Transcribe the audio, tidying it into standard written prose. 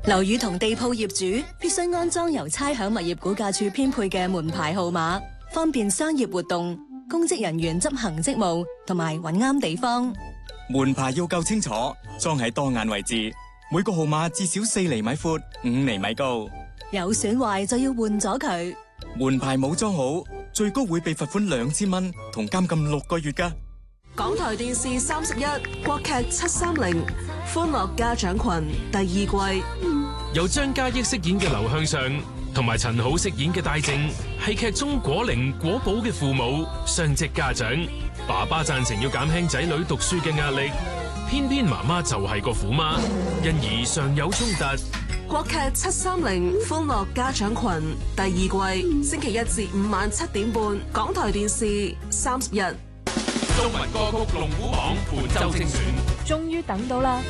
樓宇同地鋪業主必須安裝由差餉物業估價署編配嘅門牌號碼，方便商業活動、公職人員執行職務同埋揾啱地方。 門牌要夠清楚，裝喺當眼位置，每個號碼至少4厘米闊、5厘米高。 有損壞就要換咗佢。 門牌冇裝好，最高會被罰款2000蚊同監禁6個月㗎。 港台電視31國劇730歡樂家長群第2季， 由張嘉益飾演嘅劉向上同埋陳好飾演嘅戴正，係劇中果靈果寶嘅父母，雙職家長。爸爸贊成要減輕仔女讀書嘅壓力，偏偏媽媽就係個虎媽，因而常有衝突。 國劇730歡樂家長群第2季，星期1至5晚7點半，港台電視31。 中文歌曲龍虎榜本周精選， 終於等到啦！